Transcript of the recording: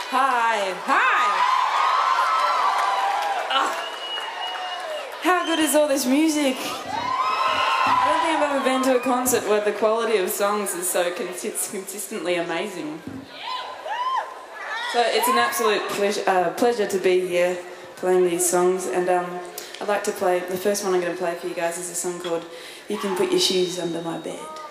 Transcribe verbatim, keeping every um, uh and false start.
Hi, hi! Oh, how good is all this music? I don't think I've ever been to a concert where the quality of songs is so consist consistently amazing. So it's an absolute pleasure, uh, pleasure to be here playing these songs, and um, I'd like to play, the first one I'm going to play for you guys is a song called You Can Put Your Shoes Under My Bed.